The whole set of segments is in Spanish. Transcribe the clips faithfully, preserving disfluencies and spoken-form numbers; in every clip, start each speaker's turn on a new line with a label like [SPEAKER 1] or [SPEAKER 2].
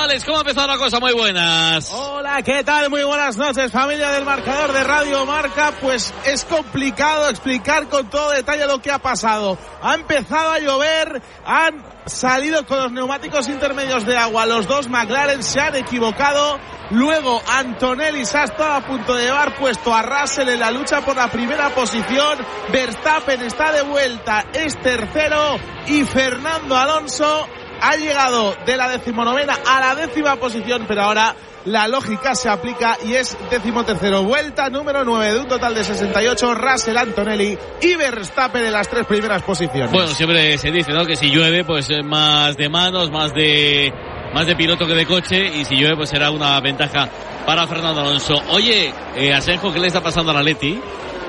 [SPEAKER 1] Alex, ¿cómo ha empezado la cosa? Muy buenas.
[SPEAKER 2] Hola, ¿qué tal? Muy buenas noches, familia del marcador de Radio Marca. Pues es complicado explicar con todo detalle lo que ha pasado. Ha empezado a llover, han salido con los neumáticos intermedios de agua. Los dos McLaren se han equivocado. Luego Antonelli se ha estado a punto de llevar puesto a Russell en la lucha por la primera posición. Verstappen está de vuelta, es tercero, y Fernando Alonso ha llegado de la decimonovena a la décima posición, pero ahora la lógica se aplica y es decimotercero. Vuelta número nueve de un total de sesenta y ocho. Russell, Antonelli y Verstappen en las tres primeras posiciones.
[SPEAKER 1] Bueno, siempre se dice, ¿no?, que si llueve, pues más de manos, más de más de piloto que de coche, y si llueve, pues será una ventaja para Fernando Alonso. Oye, eh, Asenjo, ¿qué le está pasando al Atleti?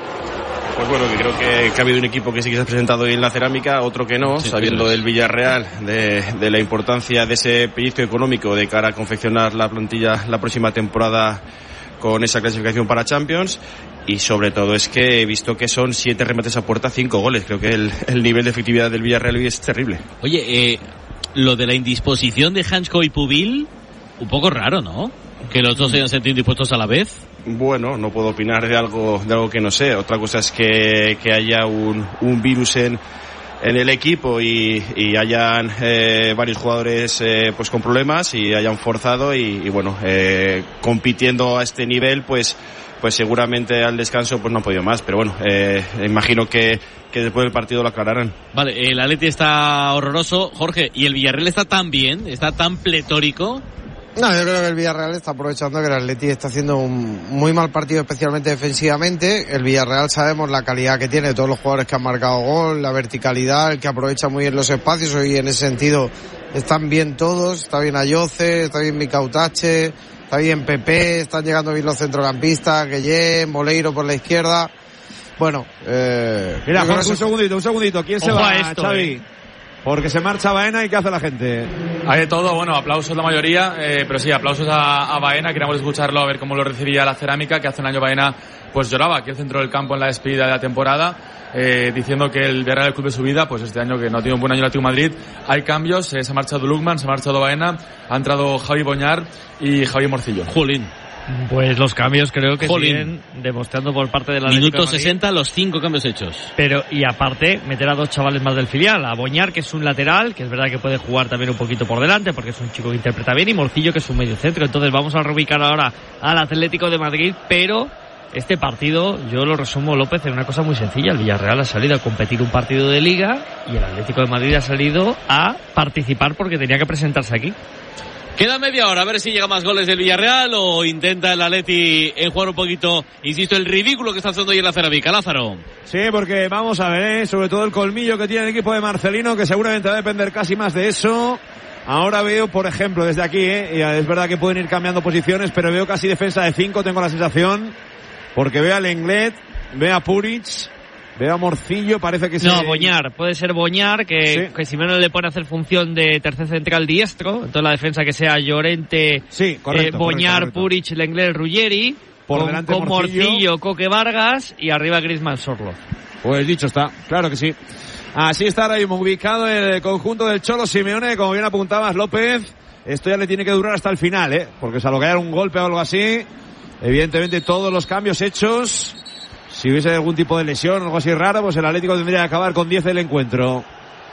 [SPEAKER 3] Pues bueno, que creo que, que ha habido un equipo que sí que se ha presentado hoy en la cerámica, otro que no, sí, sabiendo del Villarreal, de, de la importancia de ese pellizco económico de cara a confeccionar la plantilla la próxima temporada con esa clasificación para Champions. Y sobre todo es que he visto que son siete remates a puerta, cinco goles. Creo que el, el nivel de efectividad del Villarreal hoy es terrible.
[SPEAKER 1] Oye, eh, lo de la indisposición de Hansko y Pubil, un poco raro, ¿no? Que los dos se hayan sentido indispuestos a la vez.
[SPEAKER 3] Bueno, no puedo opinar de algo de algo que no sé. Otra cosa es que, que haya un, un virus en, en el equipo y, y hayan eh, varios jugadores eh, pues con problemas y hayan forzado y, y bueno, eh, compitiendo a este nivel, pues pues seguramente al descanso pues no han podido más. Pero bueno, eh, imagino que, que después del partido lo aclararán.
[SPEAKER 1] Vale, el Atleti está horroroso, Jorge, y el Villarreal está tan bien, está tan pletórico.
[SPEAKER 4] No, yo creo que el Villarreal está aprovechando que el Atleti está haciendo un muy mal partido, especialmente defensivamente. El Villarreal sabemos la calidad que tiene, todos los jugadores que han marcado gol, la verticalidad, el que aprovecha muy bien los espacios, y en ese sentido están bien todos. Está bien Ayoce, está bien Micautache, está bien Pepe, están llegando bien los centrocampistas, Guillén, Moleiro por la izquierda. Bueno, eh...
[SPEAKER 5] Mira, Jorge, un segundito, un segundito. ¿Quién se va,
[SPEAKER 1] esto,
[SPEAKER 5] Xavi?
[SPEAKER 1] Eh.
[SPEAKER 5] Porque se marcha Baena, y ¿qué hace la gente?
[SPEAKER 6] Hay de todo, bueno, aplausos la mayoría, eh, pero sí, aplausos a, a Baena. Queríamos escucharlo, a ver cómo lo recibía la cerámica, que hace un año Baena pues lloraba aquí el centro del campo en la despedida de la temporada, eh, diciendo que el Villarreal es el club de su vida. Pues este año, que no ha tenido un buen año el Atlético de Madrid, hay cambios, eh, se ha marchado Lukman, se ha marchado Baena, ha entrado Javi Boñar y Javi Morcillo.
[SPEAKER 1] Jolín.
[SPEAKER 7] Pues los cambios creo que
[SPEAKER 1] Jolín.
[SPEAKER 7] siguen demostrando por parte de la
[SPEAKER 1] Minuto sesenta, los cinco cambios hechos.
[SPEAKER 7] Pero, y aparte, meter a dos chavales más del filial. A Boñar, que es un lateral, que es verdad que puede jugar también un poquito por delante, porque es un chico que interpreta bien, y Morcillo, que es un medio centro. Entonces vamos a reubicar ahora al Atlético de Madrid, pero este partido, yo lo resumo, López, en una cosa muy sencilla. El Villarreal ha salido a competir un partido de Liga, y el Atlético de Madrid ha salido a participar porque tenía que presentarse aquí.
[SPEAKER 1] Queda media hora, a ver si llega más goles del Villarreal o intenta el Atleti en jugar un poquito, insisto, el ridículo que está haciendo hoy en la cerámica. Lázaro.
[SPEAKER 5] Sí, porque vamos a ver, ¿eh? Sobre todo el colmillo que tiene el equipo de Marcelino, que seguramente va a depender casi más de eso. Ahora veo, por ejemplo, desde aquí, ¿eh? Y es verdad que pueden ir cambiando posiciones, pero veo casi defensa de cinco, tengo la sensación, porque veo a Lenglet, veo a Puric, veo a Morcillo, parece que sí.
[SPEAKER 7] No, Boñar, puede ser Boñar, que,
[SPEAKER 5] sí.
[SPEAKER 7] que Simeone le pone a hacer función de tercer central diestro, entonces la defensa que sea Llorente,
[SPEAKER 5] sí, correcto,
[SPEAKER 7] eh, Boñar,
[SPEAKER 5] correcto, correcto.
[SPEAKER 7] Puric, Lenglet, Ruggeri,
[SPEAKER 5] por
[SPEAKER 7] con,
[SPEAKER 5] delante
[SPEAKER 7] con
[SPEAKER 5] Morcillo.
[SPEAKER 7] Morcillo, Coque Vargas, y arriba Griezmann, Sorloth.
[SPEAKER 5] Pues dicho está, claro que sí. Así está ahora mismo ubicado el conjunto del Cholo Simeone, como bien apuntabas, López. Esto ya le tiene que durar hasta el final, ¿eh? Porque salvo que haya un golpe o algo así, evidentemente todos los cambios hechos. Si hubiese algún tipo de lesión o algo así raro, pues el Atlético tendría que acabar con diez el encuentro.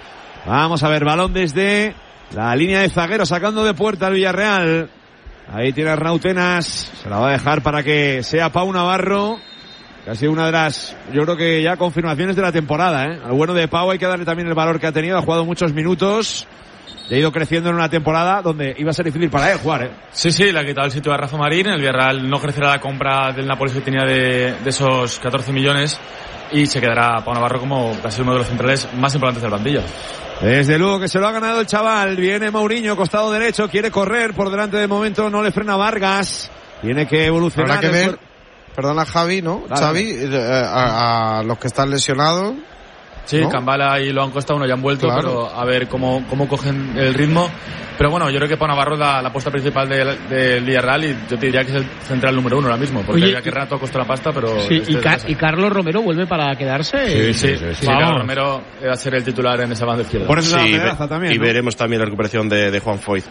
[SPEAKER 5] Vamos a ver, balón desde la línea de zaguero, sacando de puerta al Villarreal. Ahí tiene Arnautenas, se la va a dejar para que sea Pau Navarro, que ha sido una de las, yo creo que ya confirmaciones de la temporada, ¿eh? Al bueno de Pau hay que darle también el valor que ha tenido, ha jugado muchos minutos. Y ha ido creciendo en una temporada donde iba a ser difícil para él jugar, ¿eh?
[SPEAKER 6] Sí, sí, le ha quitado el sitio a Rafa Marín. El Villarreal no crecerá la compra del Nápoles que tenía de, de esos catorce millones, y se quedará Pau Navarro como casi uno de los centrales más importantes del banquillo.
[SPEAKER 5] Desde luego que se lo ha ganado el chaval. Viene Mourinho, costado derecho, quiere correr por delante, de momento no le frena Vargas. Tiene que evolucionar.
[SPEAKER 4] Habrá que ver, perdona Javi, ¿no? Dale. Xavi, eh, a, a los que están lesionados.
[SPEAKER 6] Sí,
[SPEAKER 4] ¿no?
[SPEAKER 6] Cambala y lo han costado, uno ya han vuelto, claro. Pero a ver cómo, cómo cogen el ritmo. Pero bueno, yo creo que Pau Navarro es la, la apuesta principal del de Villarreal, y yo te diría que es el central número uno ahora mismo, porque Oye, ya que Rato costó la pasta, pero...
[SPEAKER 8] Sí, este y, Ca- y Carlos Romero vuelve para quedarse.
[SPEAKER 6] Sí, sí, sí, sí, sí Carlos Romero va a ser el titular en esa banda izquierda.
[SPEAKER 3] Por eso sí, ve- también, y ¿no? veremos también la recuperación de, de Juan Foyt.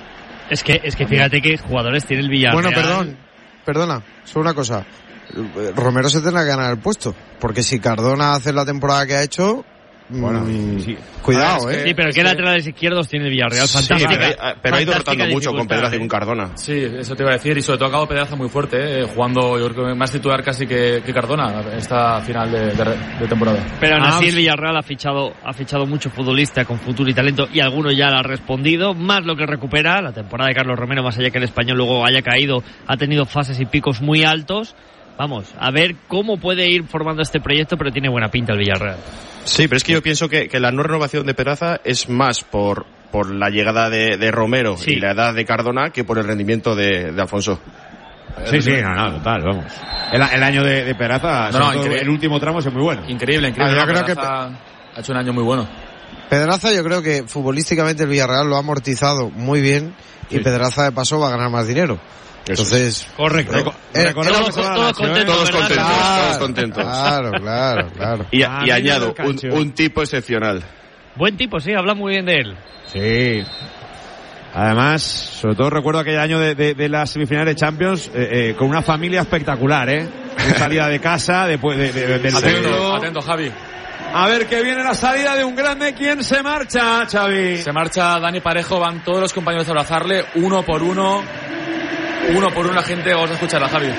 [SPEAKER 7] Es que, es que fíjate que jugadores tiene el Villarreal.
[SPEAKER 4] Bueno, perdón, perdona, solo una cosa. Romero se tendrá que ganar el puesto, porque si Cardona hace la temporada que ha hecho, bueno, mmm, sí. cuidado,
[SPEAKER 7] ah, es que,
[SPEAKER 4] eh.
[SPEAKER 7] Sí, pero ¿qué laterales izquierdos tiene el Villarreal? Fantástica.
[SPEAKER 3] Sí, pero, pero ha ido rotando mucho con Pedraza y con Cardona.
[SPEAKER 6] Sí, eso te iba a decir, y sobre todo ha acabado Pedraza muy fuerte, eh, jugando yo creo que más titular casi que, que Cardona esta final de, de, de temporada.
[SPEAKER 7] Pero aún
[SPEAKER 6] ah,
[SPEAKER 7] así el Villarreal ha fichado ha fichado mucho futbolista con futuro y talento, y alguno ya le ha respondido, más lo que recupera la temporada de Carlos Romero, más allá que el Español luego haya caído, ha tenido fases y picos muy altos. Vamos, a ver cómo puede ir formando este proyecto, pero tiene buena pinta el Villarreal.
[SPEAKER 3] Sí, pero es que yo pienso que, que la no renovación de Pedraza es más por, por la llegada de, de Romero sí. y la edad de Cardona que por el rendimiento de, de Alfonso.
[SPEAKER 5] Sí, sí, no, no, total, vamos. El, el año de, de Pedraza, no, no, el último tramo es muy bueno.
[SPEAKER 6] Increíble, increíble.
[SPEAKER 4] Ah, yo
[SPEAKER 6] no,
[SPEAKER 4] creo
[SPEAKER 6] Pedraza
[SPEAKER 4] que
[SPEAKER 6] ha hecho un año muy bueno.
[SPEAKER 4] Pedraza yo creo que futbolísticamente el Villarreal lo ha amortizado muy bien y sí. Pedraza de paso va a ganar más dinero. Entonces,
[SPEAKER 5] correcto.
[SPEAKER 4] Eh,
[SPEAKER 7] eh, todos, todos, contentos,
[SPEAKER 3] todos contentos,
[SPEAKER 4] claro,
[SPEAKER 3] todos contentos.
[SPEAKER 4] Claro, claro, claro.
[SPEAKER 3] Y, y añado, un, un tipo excepcional.
[SPEAKER 7] Buen tipo, sí, habla muy bien de él.
[SPEAKER 5] Sí. Además, sobre todo recuerdo aquel año de, de, de las semifinales de Champions eh, eh, con una familia espectacular, ¿eh? Salida de casa, después de, de, de, del
[SPEAKER 6] atento,
[SPEAKER 5] centro.
[SPEAKER 6] Atento, Javi.
[SPEAKER 5] A ver que viene la salida de un grande. ¿Quién se marcha, Xavi?
[SPEAKER 6] Se marcha Dani Parejo, van todos los compañeros a abrazarle, uno por uno. Uno por uno la gente, vamos a escuchar a Javi.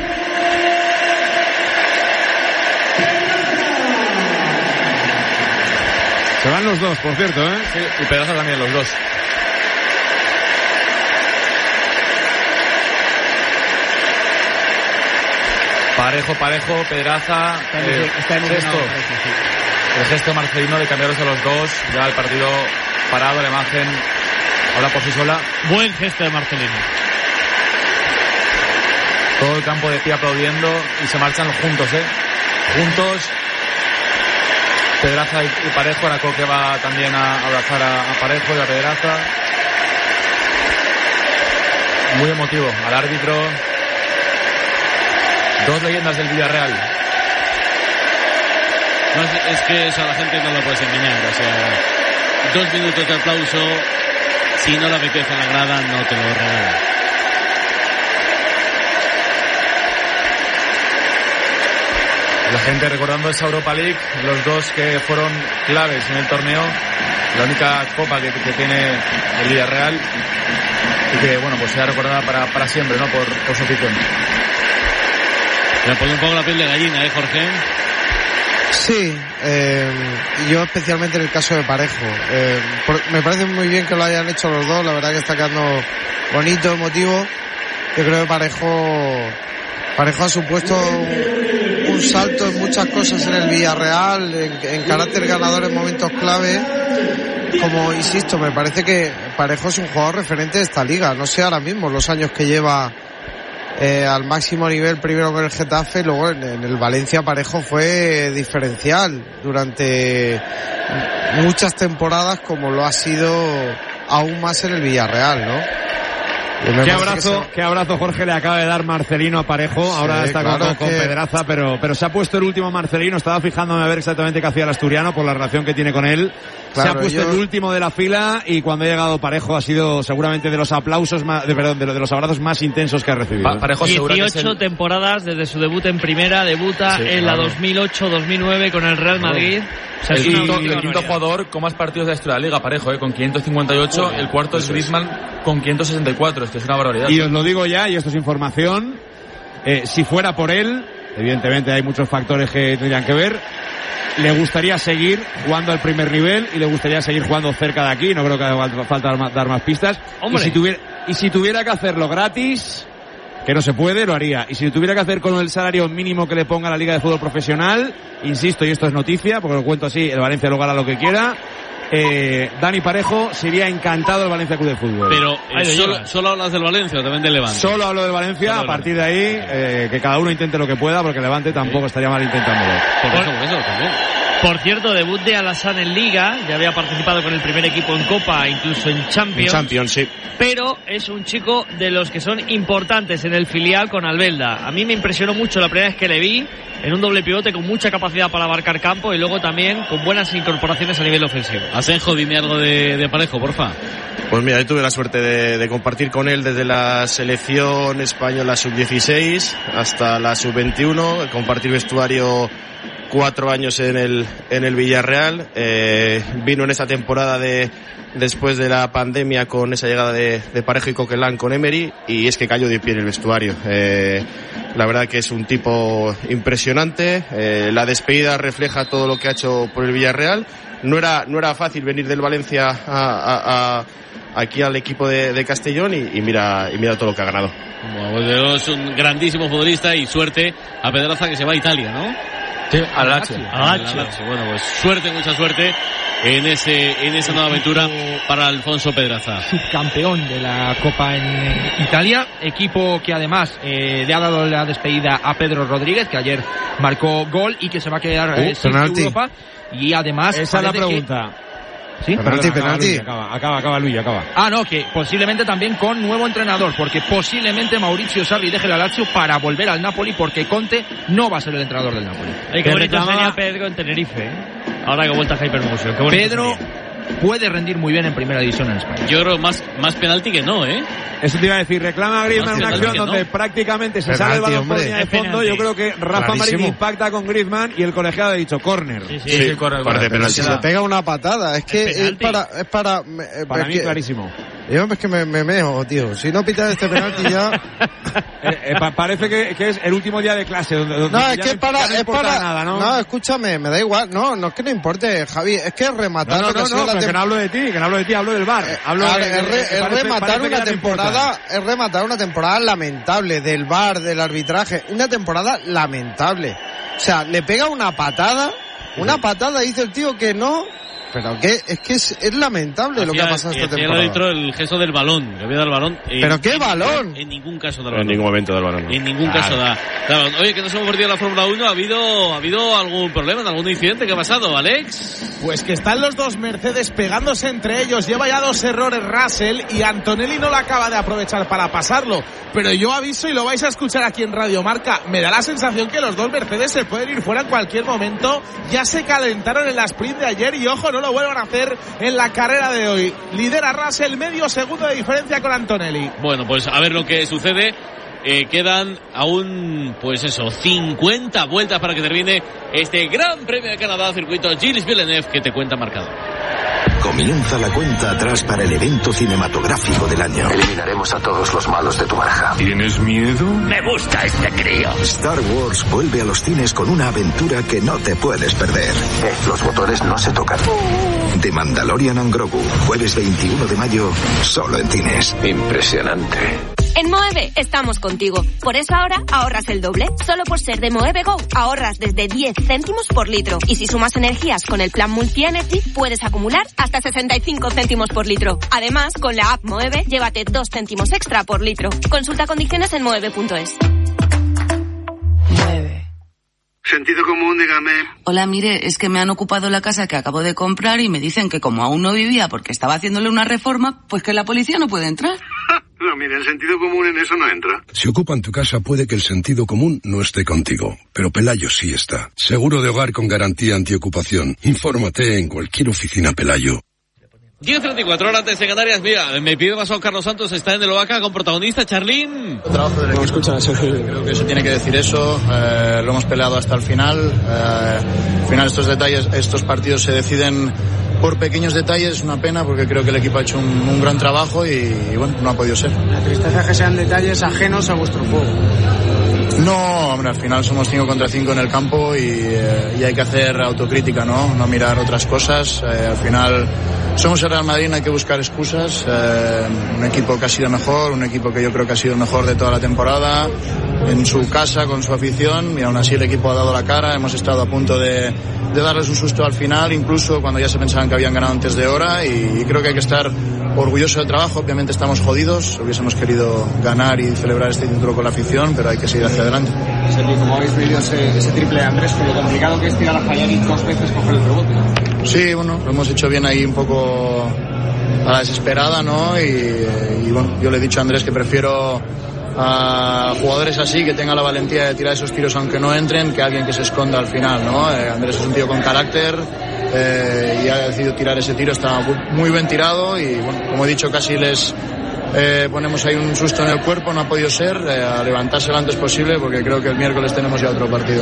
[SPEAKER 5] Se van los dos, por cierto, ¿eh?
[SPEAKER 6] Sí, y Pedraza también, los dos. Parejo, Parejo, Pedraza, eh, gesto. El gesto Marcelino de cambiarlos a los dos, ya el partido parado, la imagen ahora por sí sola.
[SPEAKER 7] Buen gesto de Marcelino.
[SPEAKER 6] Todo el campo de pie aplaudiendo y se marchan juntos, ¿eh? Juntos. Pedraza y, y Parejo. Ahora Coque va también a abrazar a, a Parejo y a Pedraza. Muy emotivo. Al árbitro. Dos leyendas del Villarreal.
[SPEAKER 1] No, es, es que eso a la gente no lo puedes engañar. O sea, dos minutos de aplauso. Si no le apetece a la grada, no te lo regala.
[SPEAKER 6] La gente recordando esa Europa League, los dos que fueron claves en el torneo, la única copa que, que tiene el Villarreal y que, bueno, pues será recordada para, para siempre, ¿no? Por, por su afición.
[SPEAKER 1] Me pone un poco la piel de gallina, ¿eh, Jorge?
[SPEAKER 4] Sí, eh, yo especialmente en el caso de Parejo. Eh, por, me parece muy bien que lo hayan hecho los dos, la verdad que está quedando bonito, emotivo. Yo creo que Parejo, Parejo ha supuesto un, un salto en muchas cosas en el Villarreal, en, en carácter ganador en momentos clave. Como insisto, me parece que Parejo es un jugador referente de esta liga. No sé ahora mismo los años que lleva eh, al máximo nivel, primero con el Getafe, luego en, en el Valencia Parejo fue diferencial durante muchas temporadas, como lo ha sido aún más en el Villarreal, ¿no?
[SPEAKER 5] Qué abrazo, se... qué abrazo Jorge le acaba de dar Marcelino a Parejo. Ahora sí, está claro, con, con que... Pedraza, pero, pero se ha puesto el último Marcelino. Estaba fijándome a ver exactamente qué hacía el asturiano por la relación que tiene con él. Claro, se ha puesto yo... el último de la fila y cuando ha llegado Parejo ha sido seguramente de los aplausos más, de, perdón, de, de los abrazos más intensos que ha recibido. Pa
[SPEAKER 6] Parejo
[SPEAKER 7] dieciocho el... temporadas desde su debut en primera, debuta sí, en claro. la dos mil ocho dos mil nueve con el Real Madrid.
[SPEAKER 6] O sea, el, quinto, el quinto jugador con más partidos de la historia de la Liga, Parejo, eh, con quinientos cincuenta y ocho. El cuarto es Griezmann con quinientos sesenta y cuatro. Esto es una barbaridad.
[SPEAKER 5] Y os lo digo ya, y esto es información, eh, si fuera por él, evidentemente hay muchos factores que tendrían que ver, le gustaría seguir jugando al primer nivel y le gustaría seguir jugando cerca de aquí. No creo que haga falta dar más, dar más pistas. Y si, tuviera, y si tuviera que hacerlo gratis, que no se puede, lo haría. Y si tuviera que hacer con el salario mínimo que le ponga la Liga de Fútbol Profesional, insisto, y esto es noticia, porque lo cuento así, el Valencia lo gana lo que quiera, eh, Dani Parejo sería encantado el Valencia Club de Fútbol.
[SPEAKER 1] Pero eh, solo, solo hablas del Valencia o también del Levante.
[SPEAKER 5] Solo hablo del Valencia, solo a partir de ahí eh, que cada uno intente lo que pueda, porque el Levante tampoco sí. estaría mal intentándolo.
[SPEAKER 1] Por eso, por eso también.
[SPEAKER 7] Por cierto, debut de Alassane en Liga, ya había participado con el primer equipo en Copa, incluso en Champions.
[SPEAKER 3] En Champions, sí.
[SPEAKER 7] Pero es un chico de los que son importantes en el filial con Albelda. A mí me impresionó mucho la primera vez que le vi, en un doble pivote con mucha capacidad para abarcar campo y luego también con buenas incorporaciones a nivel ofensivo.
[SPEAKER 1] Asenjo, dime algo de, de Parejo, porfa.
[SPEAKER 3] Pues mira, yo tuve la suerte de, de compartir con él desde la selección española sub dieciséis hasta la sub veintiuno, compartir vestuario cuatro años en el en el Villarreal. Eh, vino en esa temporada de después de la pandemia con esa llegada de, de Parejo y Coquelin con Emery, y es que cayó de pie en el vestuario. Eh, la verdad que es un tipo impresionante. Eh, la despedida refleja todo lo que ha hecho por el Villarreal. No era no era fácil venir del Valencia a, a, a aquí al equipo de, de Castellón y, y mira y mira todo lo que ha ganado.
[SPEAKER 1] Bueno, es un grandísimo futbolista y suerte a Pedraza, que se va a Italia, ¿no?
[SPEAKER 6] Sí, al Lazio.
[SPEAKER 1] Al Lazio. Bueno, pues suerte, mucha suerte en ese en esa nueva aventura para Alfonso Pedraza.
[SPEAKER 8] Subcampeón de la Copa en Italia, equipo que además eh, le ha dado la despedida a Pedro Rodríguez, que ayer marcó gol y que se va a quedar eh, sin Europa. Y además
[SPEAKER 5] esa es la pregunta.
[SPEAKER 8] Que... ¿Sí?
[SPEAKER 5] Penalti, penalti. Acaba, acaba, acaba Luis, acaba.
[SPEAKER 8] Ah, no, que posiblemente también con nuevo entrenador, porque posiblemente Maurizio Sarri deje la Lazio para volver al Napoli, porque Conte no va a ser el entrenador del Napoli.
[SPEAKER 7] Ay, qué bonito sería Pedro en Tenerife, ¿eh? Ahora que vuelta a Hypermotion.
[SPEAKER 8] Pedro puede rendir muy bien en primera división en España.
[SPEAKER 1] Yo creo más, más penalti que no, ¿eh?
[SPEAKER 5] Eso te iba a decir, reclama a Griezmann una acción donde
[SPEAKER 1] no.
[SPEAKER 5] prácticamente se sale el balón por línea de fondo. Yo creo que Rafa Marín impacta con Griezmann y el colegiado ha dicho córner.
[SPEAKER 7] Sí, sí,
[SPEAKER 3] sí,
[SPEAKER 7] sí,
[SPEAKER 3] sí corre, corre, penalti.
[SPEAKER 4] Se le pega una patada, es que es, es para es para
[SPEAKER 5] eh, para mí
[SPEAKER 4] que,
[SPEAKER 5] clarísimo.
[SPEAKER 4] Yo es que me, me meo, tío. Si no pitas este penalti ya
[SPEAKER 5] eh, eh, pa parece que, que es el último día de clase donde, donde
[SPEAKER 4] no, es que es para,
[SPEAKER 5] no
[SPEAKER 4] es para
[SPEAKER 5] nada, ¿no?
[SPEAKER 4] No, escúchame, me da igual. No, no es que no importe, Javi, es que es rematar
[SPEAKER 5] no, no,
[SPEAKER 4] lo que
[SPEAKER 5] no, no,
[SPEAKER 4] la
[SPEAKER 5] que no hablo de ti, que no hablo de ti, hablo del V A R. Hablo
[SPEAKER 4] eh,
[SPEAKER 5] de,
[SPEAKER 4] es, re, es
[SPEAKER 5] parece,
[SPEAKER 4] rematar
[SPEAKER 5] parece
[SPEAKER 4] una temporada, es rematar una temporada lamentable del V A R, del arbitraje, una temporada lamentable. O sea, le pega una patada, una patada, dice el tío que no. Pero que es que es, es lamentable lo que ha pasado esta temporada.
[SPEAKER 1] El árbitro el gesto del balón, le había dado el balón. En,
[SPEAKER 4] ¿Pero qué
[SPEAKER 1] en,
[SPEAKER 4] balón?
[SPEAKER 1] En ningún caso da el balón.
[SPEAKER 3] En ningún momento da el balón. No.
[SPEAKER 1] En ningún
[SPEAKER 3] claro.
[SPEAKER 1] caso da, da el balón. Oye, que nos hemos perdido la Fórmula uno. ¿Ha habido, ¿Ha habido algún problema, algún incidente? ¿Qué ha pasado, Alex?
[SPEAKER 2] Pues que están los dos Mercedes pegándose entre ellos. Lleva ya dos errores Russell y Antonelli no lo acaba de aprovechar para pasarlo. Pero yo aviso y lo vais a escuchar aquí en Radio Marca. Me da la sensación que los dos Mercedes se pueden ir fuera en cualquier momento. Ya se calentaron en la sprint de ayer y ojo, no lo vuelvan a hacer en la carrera de hoy. Lidera Russell, medio segundo de diferencia con Antonelli.
[SPEAKER 1] Bueno, pues a ver lo que sucede. Eh, quedan aún, pues eso, cincuenta vueltas para que termine este Gran Premio de Canadá, circuito Gilles Villeneuve, que te cuenta marcado.
[SPEAKER 9] Comienza la cuenta atrás para el evento cinematográfico del año. Eliminaremos a todos los malos de tu baraja.
[SPEAKER 10] ¿Tienes miedo?
[SPEAKER 9] Me gusta este crío. Star Wars vuelve a los cines con una aventura que no te puedes perder. Eh, los botones no se tocan. The Mandalorian and Grogu, jueves veintiuno de mayo, solo en cines. Impresionante.
[SPEAKER 11] En Moeve estamos contigo. Por eso ahora ahorras el doble. Solo por ser de Moeve Go ahorras desde diez céntimos por litro. Y si sumas energías con el plan Multi-Energy, puedes acumular hasta sesenta y cinco céntimos por litro. Además, con la app Moeve, llévate dos céntimos extra por litro. Consulta condiciones en moeve punto es.
[SPEAKER 12] Moeve. Sentido común, dígame. Hola, mire, es que me han ocupado la casa que acabo de comprar y me dicen que como aún no vivía porque estaba haciéndole una reforma, pues que la policía no puede entrar.
[SPEAKER 10] No, mire, el sentido común en eso no entra. Si ocupan tu casa puede que el sentido común no esté contigo, pero Pelayo sí está. Seguro de hogar con garantía antiocupación. Infórmate en cualquier oficina Pelayo.
[SPEAKER 1] diez treinta y cuatro horas antes de Canarias. Mira, me pide paso Carlos Santos, está en el Oaca con protagonista Charlín.
[SPEAKER 13] Trabajo del equipo. No escuchan, creo que se tiene que decir eso. Eh, lo hemos peleado hasta el final. Eh, al final estos detalles, estos partidos se deciden por pequeños detalles. Es una pena porque creo que el equipo ha hecho un, un gran trabajo y, y bueno, no ha podido ser.
[SPEAKER 14] La tristeza es que sean detalles ajenos a vuestro juego.
[SPEAKER 13] No, hombre, al final somos cinco contra cinco en el campo y, eh, y hay que hacer autocrítica, ¿no? No mirar otras cosas. Eh, al final somos el Real Madrid, no hay que buscar excusas. Eh, un equipo que ha sido mejor, un equipo que yo creo que ha sido el mejor de toda la temporada, en su casa, con su afición, y aún así el equipo ha dado la cara. Hemos estado a punto de, de darles un susto al final, incluso cuando ya se pensaban que habían ganado antes de hora, y, y creo que hay que estar orgulloso del trabajo. Obviamente estamos jodidos, hubiésemos querido ganar y celebrar este título con la afición, pero hay que seguir hacia adelante.
[SPEAKER 14] Sergi, como habéis pedido ese, ese triple de Andrés, con lo complicado que es tirar a fallar y dos veces coger el rebote.
[SPEAKER 13] Sí, bueno, lo hemos hecho bien ahí un poco a la desesperada, ¿no? Y, y bueno, yo le he dicho a Andrés que prefiero a jugadores así, que tengan la valentía de tirar esos tiros aunque no entren, que alguien que se esconda al final, ¿no? Eh, Andrés es un tío con carácter eh, y ha decidido tirar ese tiro, está muy bien tirado y bueno, como he dicho, casi les eh, ponemos ahí un susto en el cuerpo, no ha podido ser, eh, a levantarse lo antes posible porque creo que el miércoles tenemos ya otro partido.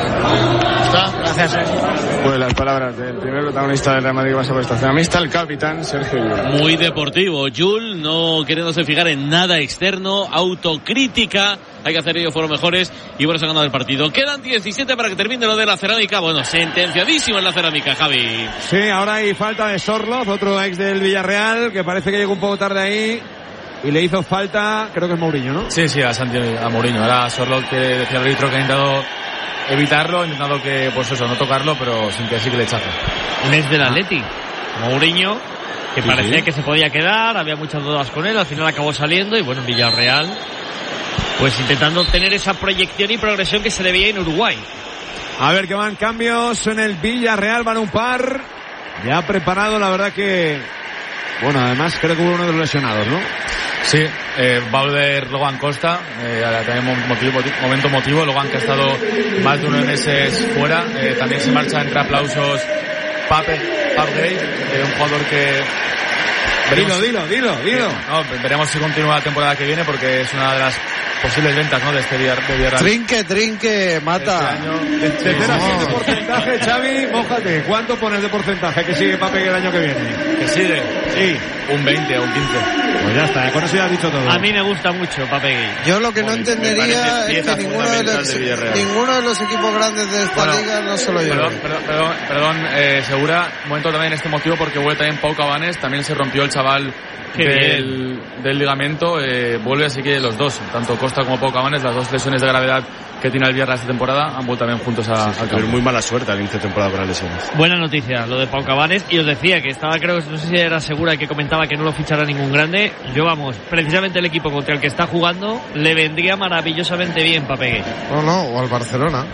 [SPEAKER 13] ¿Está?
[SPEAKER 14] Gracias. Eh.
[SPEAKER 15] Pues las palabras del primer protagonista del Real Madrid va a esta estación. Está el capitán Sergio Llull.
[SPEAKER 1] Muy deportivo, Llull, no queriéndose fijar en nada externo, autocrítica, hay que hacer ellos fueron mejores y por eso ha ganado el partido. Quedan diecisiete para que termine lo de la cerámica, bueno, sentenciadísimo en la cerámica, Javi.
[SPEAKER 5] Sí, ahora hay falta de Sorloz, otro ex del Villarreal, que parece que llegó un poco tarde ahí. Y le hizo falta, creo que es Mourinho, ¿no?
[SPEAKER 6] Sí, sí, a Santi, a Mourinho. Ahora Sorloz, que decía el árbitro que ha intentado evitarlo, ha intentado que, pues eso, no tocarlo, pero sin que sí que le echaza.
[SPEAKER 7] Un ex del Atleti, Mourinho, que sí, parecía sí. que se podía quedar, había muchas dudas con él, al final acabó saliendo y bueno, Villarreal, pues intentando obtener esa proyección y progresión que se le veía en Uruguay.
[SPEAKER 5] A ver que van cambios en el Villarreal, van un par, ya preparado, la verdad que, bueno, además creo que hubo uno de los lesionados, ¿no?
[SPEAKER 6] Sí, eh, va a volver Logan Costa, eh, también motivo, momento motivo, Logan que ha estado más de unos meses fuera, eh, también se marcha entre aplausos Pape, Pape Gay, eh, un jugador que...
[SPEAKER 5] Veremos, dilo, dilo, dilo, dilo.
[SPEAKER 6] Eh, no, veremos si continúa la temporada que viene porque es una de las posibles ventas, ¿no? De este día de Villarreal.
[SPEAKER 4] Trinque, trinque, mata.
[SPEAKER 5] Este año, de, de cero a siete porcentaje, Xavi, mójate. ¿Cuánto pones de porcentaje que sigue Pape el año que viene?
[SPEAKER 6] ¿Que sigue?
[SPEAKER 5] Sí.
[SPEAKER 6] Un veinte o un quince.
[SPEAKER 5] Pues ya está, con eso ya has dicho todo.
[SPEAKER 7] A mí me gusta mucho Pape Gay.
[SPEAKER 4] Yo lo que no entendería es que ninguno de, los, de ninguno de los equipos grandes de esta bueno, liga no se lo lleva.
[SPEAKER 6] Perdón, perdón, perdón, perdón eh, Segura, un momento también en este motivo porque vuelve también Pau Cabanes, también se rompió el chaval del, del ligamento, eh, vuelve así que los dos, tanto Costa como Pau Cabanes, las dos lesiones de gravedad que tiene el Villarreal esta temporada han vuelto también juntos a,
[SPEAKER 3] sí, sí, al campo. Muy mala suerte al inicio de temporada con las lesiones.
[SPEAKER 7] Buena noticia lo de Pau Cabanes, y os decía que estaba, creo, no sé si era Segura que comentaba que no lo fichará ningún grande. Yo vamos, precisamente el equipo contra el que está jugando le vendría maravillosamente bien Pape Gay.
[SPEAKER 4] No, no, o al Barcelona.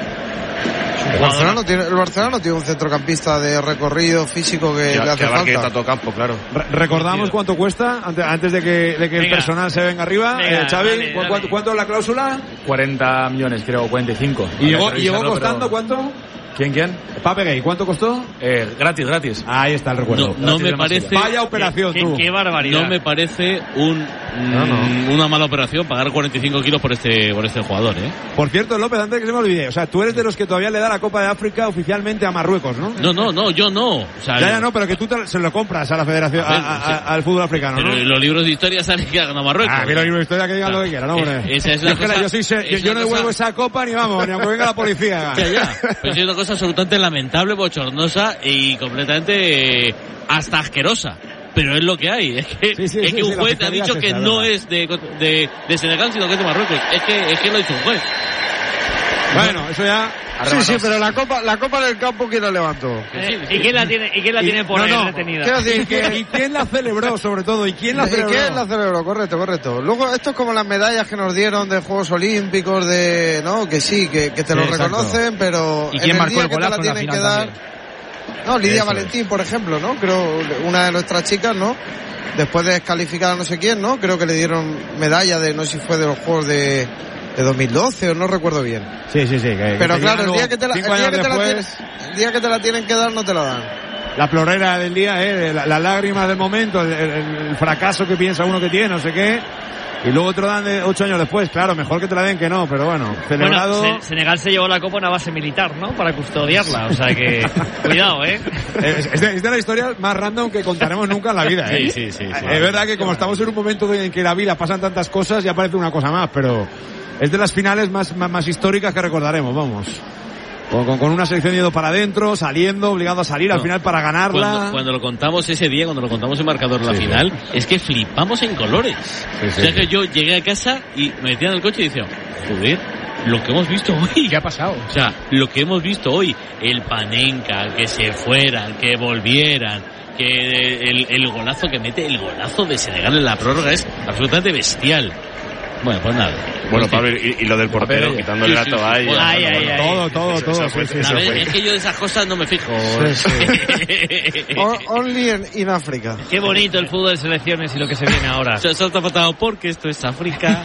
[SPEAKER 4] El Barcelona, no tiene, el Barcelona no tiene un centrocampista de recorrido físico que
[SPEAKER 3] ya,
[SPEAKER 4] le hace
[SPEAKER 3] que
[SPEAKER 4] falta.
[SPEAKER 3] Que todo campo, claro.
[SPEAKER 5] Re recordamos cuánto cuesta antes, antes de que, de que el personal se venga arriba.
[SPEAKER 7] Venga,
[SPEAKER 5] eh, Xavi,
[SPEAKER 7] dale,
[SPEAKER 5] ¿cu
[SPEAKER 7] dale.
[SPEAKER 5] ¿cuánto es la cláusula?
[SPEAKER 6] cuarenta millones, creo, cuarenta y cinco.
[SPEAKER 5] ¿Y llegó, y llegó costando pero... cuánto?
[SPEAKER 6] ¿Quién, quién?
[SPEAKER 5] Pape Gay, ¿cuánto costó?
[SPEAKER 6] Eh, gratis, gratis.
[SPEAKER 5] Ahí está el recuerdo.
[SPEAKER 1] No, no me parece...
[SPEAKER 5] Vaya operación,
[SPEAKER 7] qué,
[SPEAKER 5] tú.
[SPEAKER 7] Qué, qué barbaridad.
[SPEAKER 1] No me parece un, no, no. una mala operación pagar cuarenta y cinco kilos por este, por este jugador, ¿eh?
[SPEAKER 5] Por cierto, López, antes de que se me olvide, o sea, tú eres de los que todavía le da la Copa de África oficialmente a Marruecos, ¿no?
[SPEAKER 1] No, no, no, yo no. O sea,
[SPEAKER 5] ya, ya no, pero que tú te, se lo compras a la federación, a ver, a, a, a, al fútbol africano,
[SPEAKER 1] pero
[SPEAKER 5] ¿no?
[SPEAKER 1] Los libros de historia saben que ha ganado Marruecos.
[SPEAKER 5] Ah, que los libros de historia que digan ah, lo que quieran, ¿no, hombre?
[SPEAKER 1] Esa es la
[SPEAKER 5] yo,
[SPEAKER 1] cosa,
[SPEAKER 5] yo, soy, yo, yo no devuelvo cosa... esa copa ni vamos, ni aunque venga la policía.
[SPEAKER 1] Ya, ya. Pues es una cosa absolutamente lamentable, bochornosa y completamente eh, hasta asquerosa. Pero es lo que hay. Es que, sí, sí, es sí, que un sí, juez ha dicho que no es de, de, de Senegal, sino que es de Marruecos. Es que, es que lo ha dicho un juez.
[SPEAKER 5] Bueno, eso ya...
[SPEAKER 4] Sí, sí, pero la copa, la copa del campo, ¿quién la levantó?
[SPEAKER 7] Eh, ¿Y quién la tiene, y quién la y, tiene por no, ahí no, retenida?
[SPEAKER 4] Quiero decir,
[SPEAKER 5] que, ¿y quién la celebró, sobre todo? ¿Y quién la celebró?
[SPEAKER 4] ¿Y quién la celebró? Correcto, correcto. Luego, esto es como las medallas que nos dieron de Juegos Olímpicos, de, ¿no? Que sí, que, que te sí, lo exacto. reconocen, pero
[SPEAKER 8] ¿y quién
[SPEAKER 4] en el
[SPEAKER 8] marcó
[SPEAKER 4] día
[SPEAKER 8] el
[SPEAKER 4] que te la tienen que dar... También. No, Lidia Eso Valentín, es. por ejemplo, ¿no? Creo, una de nuestras chicas, ¿no? Después de descalificar a no sé quién, ¿no? Creo que le dieron medalla de, no sé si fue de los Juegos de... de dos mil doce o no recuerdo bien.
[SPEAKER 5] Sí, sí, sí. Que,
[SPEAKER 4] pero
[SPEAKER 5] que
[SPEAKER 4] claro, el día que te la, el día que te
[SPEAKER 5] después,
[SPEAKER 4] la tienen, el día que te la tienen que dar no te la dan.
[SPEAKER 5] La plorera del día, eh, las la lágrimas del momento, el, el, el fracaso que piensa uno que tiene, no sé qué. Y luego otro dan de ocho años después, claro, mejor que te la den que no, pero bueno, celebrado...
[SPEAKER 7] Bueno, Senegal se llevó la copa a una base militar, ¿no? Para custodiarla, o sea que... Cuidado, ¿eh?
[SPEAKER 5] Es, es, de, es de la historia más random que contaremos nunca en la vida, ¿eh?
[SPEAKER 1] Sí, sí, sí. sí
[SPEAKER 5] es verdad que como estamos en un momento en que la vida pasan tantas cosas, ya parece una cosa más, pero... Es de las finales más, más, más históricas que recordaremos, vamos. Con, con, con una selección yendo para adentro, saliendo, obligado a salir no, al final para ganarla.
[SPEAKER 1] Cuando, cuando lo contamos ese día, cuando lo contamos en marcador en la sí, final, sí. es que flipamos en colores. Sí, sí, o sea que yo llegué a casa y me metía en el coche y decía, joder, lo que hemos visto hoy.
[SPEAKER 8] ¿Qué ha pasado?
[SPEAKER 1] O sea, lo que hemos visto hoy, el Panenka, que se fueran, que volvieran, que el, el golazo que mete, el golazo de Senegal en la prórroga es absolutamente bestial. Bueno, pues nada.
[SPEAKER 3] Bueno, Pablo, y, y lo del portero, quitándole la toalla.
[SPEAKER 7] Ay, ay, ay.
[SPEAKER 5] Todo, todo,
[SPEAKER 3] Eso,
[SPEAKER 5] todo.
[SPEAKER 3] eso fue-
[SPEAKER 5] sí, sí,
[SPEAKER 3] eso
[SPEAKER 1] A ver,
[SPEAKER 3] fue-
[SPEAKER 1] es que yo de esas cosas no me fijo.
[SPEAKER 4] Sí, sí. O- Only in, in África.
[SPEAKER 7] Qué bonito el fútbol de selecciones y lo que se viene ahora.
[SPEAKER 1] Se solo te ha faltado porque esto es África.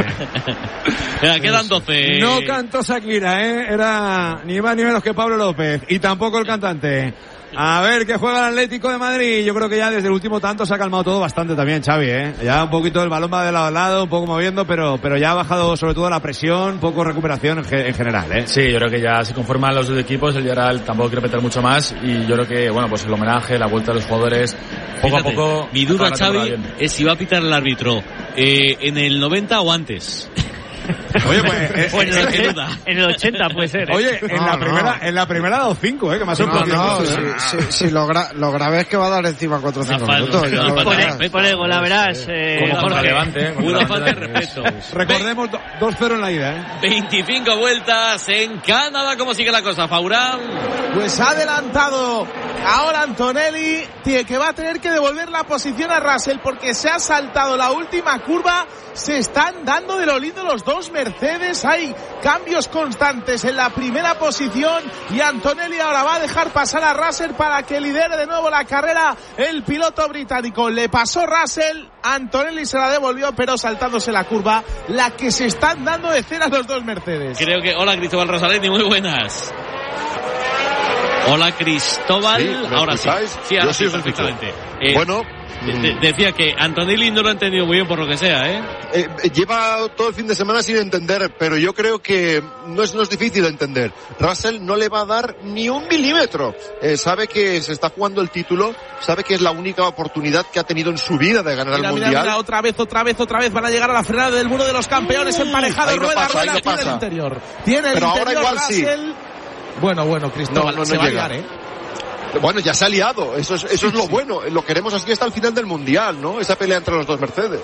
[SPEAKER 1] Venga, quedan doce.
[SPEAKER 5] No cantó Shakira, ¿eh? Era ni más ni menos que Pablo López. Y tampoco el cantante. A ver qué juega el Atlético de Madrid. Yo creo que ya desde el último tanto se ha calmado todo bastante también, Xavi, ¿eh? Ya un poquito el balón va de lado a lado, un poco moviendo, pero, pero ya ha bajado sobre todo la presión, poco recuperación en, ge- en general, ¿eh?
[SPEAKER 6] Sí, yo creo que ya se conforman los dos equipos, el Villarreal tampoco quiere meter mucho más y yo creo que, bueno, pues el homenaje, la vuelta de los jugadores, poco
[SPEAKER 1] Fíjate,
[SPEAKER 6] a poco...
[SPEAKER 1] mi duda,
[SPEAKER 6] acaba la temporada
[SPEAKER 1] Xavi,
[SPEAKER 6] bien.
[SPEAKER 1] es si va a pitar el árbitro eh, en el noventa o antes.
[SPEAKER 5] Oye, pues, eh,
[SPEAKER 7] O en el
[SPEAKER 1] Qué
[SPEAKER 7] ochenta,
[SPEAKER 1] duda.
[SPEAKER 7] en el ochenta puede ser. ¿eh?
[SPEAKER 5] Oye, en
[SPEAKER 4] No,
[SPEAKER 5] la
[SPEAKER 4] no.
[SPEAKER 5] primera, en la primera ha dado cinco, ¿eh? Que me ha
[SPEAKER 4] No,
[SPEAKER 5] sorprendido.
[SPEAKER 4] no,
[SPEAKER 5] mucho,
[SPEAKER 4] sí,
[SPEAKER 5] ¿eh?
[SPEAKER 4] sí, sí, lo, gra- lo grave es que va a dar encima cuatro o cinco
[SPEAKER 1] No, falta,
[SPEAKER 4] minutos. ya
[SPEAKER 1] no,
[SPEAKER 4] lo
[SPEAKER 1] falta.
[SPEAKER 4] verás.
[SPEAKER 7] Pone, pone gol, la verás. Eh,
[SPEAKER 6] Como contra
[SPEAKER 7] Jorge.
[SPEAKER 6] Levante, ¿eh? Contra
[SPEAKER 1] Una
[SPEAKER 6] Levante,
[SPEAKER 1] falta de
[SPEAKER 6] pues,
[SPEAKER 1] respeto.
[SPEAKER 5] Recordemos do- dos cero en la ida, ¿eh?
[SPEAKER 1] veinticinco vueltas en Canadá. ¿Cómo sigue la cosa, Faurán?
[SPEAKER 2] Pues ha adelantado ahora Antonelli, tie- que va a tener que devolver la posición a Russell porque se ha saltado la última curva. Se están dando de lo lindo los dos Mercedes. Hay cambios constantes en la primera posición y Antonelli ahora va a dejar pasar a Russell para que lidere de nuevo la carrera el piloto británico. Le pasó Russell, Antonelli se la devolvió, pero saltándose la curva, la que se están dando de cera los dos Mercedes.
[SPEAKER 1] Creo que... Hola, Cristóbal Rosaleni, muy buenas. Hola, Cristóbal.
[SPEAKER 16] Sí, ¿me
[SPEAKER 1] ahora sí.
[SPEAKER 16] escucháis?
[SPEAKER 1] Sí, ahora
[SPEAKER 16] Yo sí
[SPEAKER 1] sí,
[SPEAKER 16] os escucho.
[SPEAKER 1] perfectamente. Eh,
[SPEAKER 16] Bueno,
[SPEAKER 1] de- de- decía que Antonelli no lo ha entendido muy bien por lo que sea, ¿eh?
[SPEAKER 16] eh, lleva todo el fin de semana sin entender, pero yo creo que no es, no es difícil de entender. Russell no le va a dar ni un milímetro. Eh, sabe que se está jugando el título, sabe que es la única oportunidad que ha tenido en su vida de ganar
[SPEAKER 2] Mira,
[SPEAKER 16] el
[SPEAKER 2] mira,
[SPEAKER 16] Mundial.
[SPEAKER 2] mira, otra vez, otra vez, otra vez van a llegar a la frenada del muro de los campeones emparejado.
[SPEAKER 16] ahí no
[SPEAKER 2] rueda,
[SPEAKER 16] pasa, ahí
[SPEAKER 2] rueda,
[SPEAKER 16] no
[SPEAKER 2] tiene
[SPEAKER 16] pasa.
[SPEAKER 2] el interior. Tiene el
[SPEAKER 16] Pero ahora
[SPEAKER 2] interior
[SPEAKER 16] igual sí.
[SPEAKER 2] Russell. Bueno, bueno, Cristóbal,
[SPEAKER 16] No, no, no
[SPEAKER 2] se va a
[SPEAKER 16] llega.
[SPEAKER 2] liar, ¿eh?
[SPEAKER 16] Bueno, ya se ha liado, eso es, eso es lo bueno. Lo queremos así hasta el final del Mundial, ¿no? Esa pelea entre los dos Mercedes.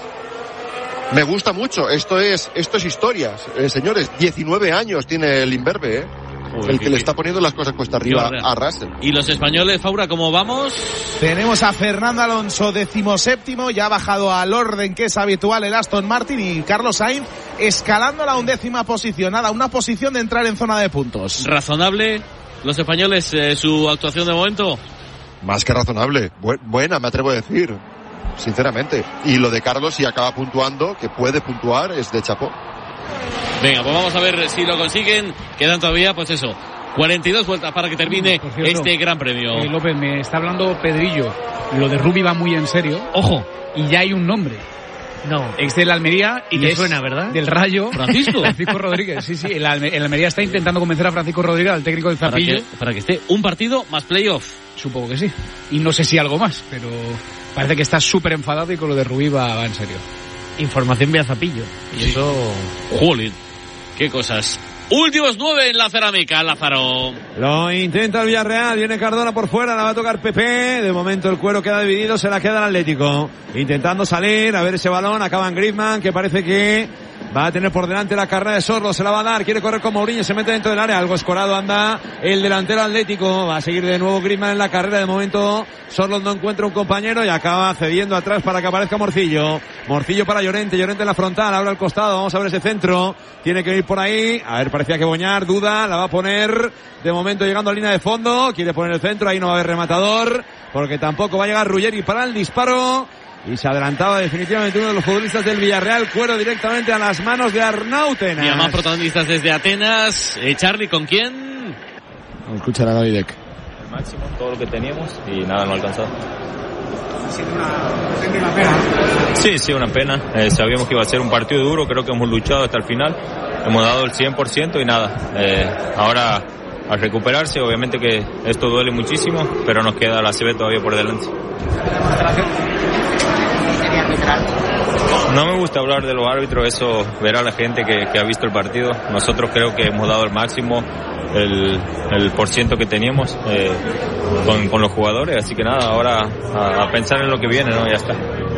[SPEAKER 16] Me gusta mucho, esto es, esto es historia. Eh, señores, diecinueve años tiene el imberbe, ¿eh?
[SPEAKER 1] Joder,
[SPEAKER 16] el
[SPEAKER 1] qué-
[SPEAKER 16] que le está poniendo las cosas cuesta arriba
[SPEAKER 1] Qué
[SPEAKER 16] a Russell.
[SPEAKER 1] ¿Y los españoles, Faura, cómo vamos?
[SPEAKER 2] Tenemos a Fernando Alonso, decimoséptimo, ya ha bajado al orden que es habitual el Aston Martin, y Carlos Sainz escalando la undécima posición. Nada, una posición de entrar en zona de puntos.
[SPEAKER 1] ¿Razonable los españoles eh, su actuación de momento?
[SPEAKER 16] Más que razonable. Bu- buena, me atrevo a decir. Sinceramente. Y lo de Carlos, si acaba puntuando, que puede puntuar, es de chapó.
[SPEAKER 1] Venga, pues vamos a ver si lo consiguen. Quedan todavía, pues eso, cuarenta y dos vueltas para que termine
[SPEAKER 14] Por cierto,
[SPEAKER 1] este gran premio.
[SPEAKER 14] Eh, López, me está hablando Pedrillo. Lo de Rubi va muy en serio.
[SPEAKER 7] Ojo.
[SPEAKER 14] Y ya hay un nombre.
[SPEAKER 7] No.
[SPEAKER 14] Es del Almería y
[SPEAKER 7] Le
[SPEAKER 14] es
[SPEAKER 7] suena, ¿verdad?
[SPEAKER 14] del Rayo.
[SPEAKER 1] ¿Francisco?
[SPEAKER 14] Francisco Rodríguez, sí, sí. El, Alme- el Almería está intentando convencer a Francisco Rodríguez, al técnico del
[SPEAKER 1] Para
[SPEAKER 14] Zapillo.
[SPEAKER 1] que, para que esté un partido más playoff.
[SPEAKER 14] Supongo que sí. Y no sé si algo más, pero parece que está súper enfadado y con lo de Rubí va, va en serio.
[SPEAKER 7] Información vía Zapillo. Y eso...
[SPEAKER 1] Jolín, qué cosas. Últimos nueve en la cerámica, Lázaro.
[SPEAKER 5] Lo intenta el Villarreal, viene Cardona por fuera, la va a tocar Pepe. De momento el cuero queda dividido, se la queda el Atlético. Intentando salir, a ver ese balón, acaban Griezmann, que parece que va a tener por delante la carrera de Sorlo, se la va a dar, quiere correr con Mourinho, se mete dentro del área, algo escorado anda el delantero Atlético, va a seguir de nuevo Griezmann en la carrera, de momento Sorlo no encuentra un compañero y acaba cediendo atrás para que aparezca Morcillo. Morcillo para Llorente, Llorente en la frontal, ahora al costado, vamos a ver ese centro, tiene que ir por ahí, a ver, parecía que Boñar, duda, la va a poner, de momento llegando a línea de fondo, quiere poner el centro, ahí no va a haber rematador, porque tampoco va a llegar Ruggeri para el disparo. Y se adelantaba definitivamente uno de los futbolistas del Villarreal, cuero directamente a las manos de Arnautenas.
[SPEAKER 1] Y a más protagonistas desde Atenas. Eh, Charlie, ¿con quién?
[SPEAKER 15] Escuchar a Gavidec.
[SPEAKER 17] El máximo, todo lo que teníamos y nada, no ha alcanzado. Sí, sí, una pena. Eh, sabíamos que iba a ser un partido duro, creo que hemos luchado hasta el final. Hemos dado el cien por ciento y nada. Eh, ahora a recuperarse, obviamente que esto duele muchísimo, pero nos queda la C B todavía por delante. No me gusta hablar de los árbitros, eso verá la gente que, que ha visto el partido. Nosotros creo que hemos dado el máximo, el, el por ciento que teníamos eh, con, con los jugadores, así que nada, ahora a, a pensar en lo que viene, ¿no? Ya está.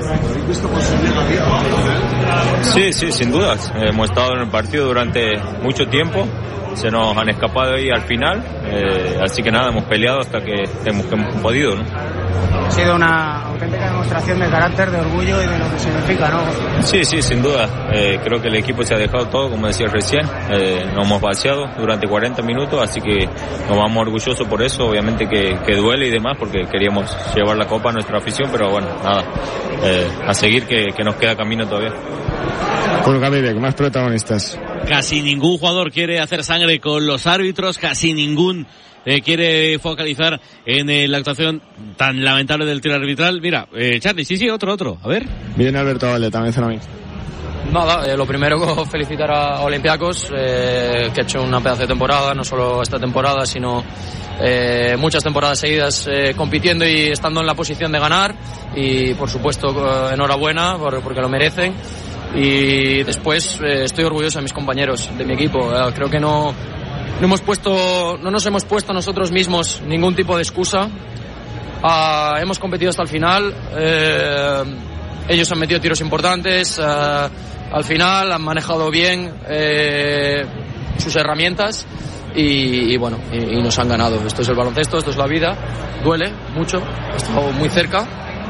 [SPEAKER 17] Sí, sí, sin dudas. Hemos estado en el partido durante mucho tiempo, se nos han escapado ahí al final, eh, así que nada, hemos peleado hasta que hemos, que hemos podido, ¿no?
[SPEAKER 14] Ha sido una
[SPEAKER 18] auténtica demostración de carácter, de orgullo y de lo que significa, ¿no?
[SPEAKER 17] Sí, sí, sin duda. Eh, creo que el equipo se ha dejado todo, como decía recién. Eh, nos hemos vaciado durante cuarenta minutos, así que nos vamos orgullosos por eso. Obviamente que, que duele y demás, porque queríamos llevar la copa a nuestra afición, pero bueno, nada. Eh, a seguir, que, que nos queda camino todavía.
[SPEAKER 15] Bueno, Gabriel, más protagonistas.
[SPEAKER 1] Casi ningún jugador quiere hacer sangre con los árbitros, casi ningún eh, quiere focalizar en eh, la actuación tan lamentable del tiro arbitral. Mira, eh, Charlie, sí, sí, otro, otro, a ver.
[SPEAKER 15] Bien, Alberto Valde, también zona mixta.
[SPEAKER 19] Nada, eh, lo primero felicitar a Olympiacos, eh, que ha hecho una pedazo de temporada, no solo esta temporada, sino eh, muchas temporadas seguidas eh, compitiendo y estando en la posición de ganar, y por supuesto eh, enhorabuena por, porque lo merecen. Y después eh, estoy orgulloso de mis compañeros, de mi equipo. Eh, creo que no, no hemos puesto, no nos hemos puesto nosotros mismos ningún tipo de excusa. Uh, hemos competido hasta el final. Eh, ellos han metido tiros importantes. Uh, al final han manejado bien eh, sus herramientas y, y bueno, y, y nos han ganado. Esto es el baloncesto, esto es la vida. Duele mucho. He estado muy cerca.